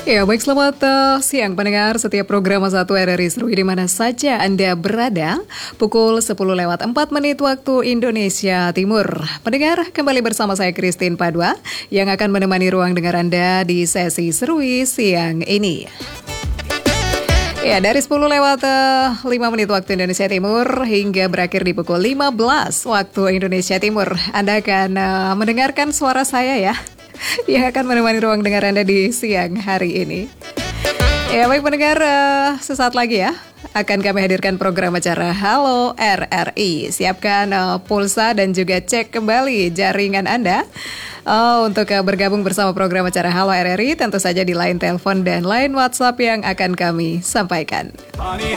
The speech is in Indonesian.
Ya, baik selamat siang pendengar setiap program 1 RRI Seru di mana saja Anda berada. Pukul 10:04 waktu Indonesia Timur. Pendengar, kembali bersama saya Christine Padua yang akan menemani ruang dengar Anda di sesi Serui siang ini. Ya, dari 10:05 waktu Indonesia Timur hingga berakhir di pukul 15 waktu Indonesia Timur. Anda akan mendengarkan suara saya ya, yang akan menemani ruang dengar Anda di siang hari ini. Ya, baik pendengar, sesaat lagi ya akan kami hadirkan program acara Halo RRI. Siapkan pulsa dan juga cek kembali jaringan Anda untuk bergabung bersama program acara Halo RRI, tentu saja di line telepon dan line WhatsApp yang akan kami sampaikan.